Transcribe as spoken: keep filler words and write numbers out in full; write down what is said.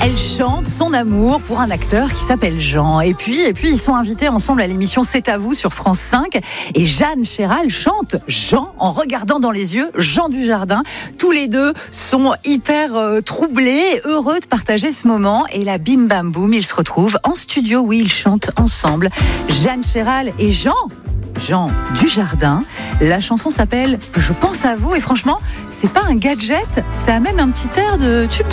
Elle chante son amour pour un acteur qui s'appelle Jean. Et puis, et puis ils sont invités ensemble à l'émission C'est à vous sur France cinq. Et Jeanne Chéral chante Jean en regardant dans les yeux Jean Dujardin. Tous les deux sont hyper euh, troublés, heureux de partager ce moment. Et là, bim bam boum, ils se retrouvent en studio où ils chantent ensemble. Jeanne Chéral et Jean. Jean Dujardin. La chanson s'appelle Je pense à vous et franchement, c'est pas un gadget, ça a même un petit air de tu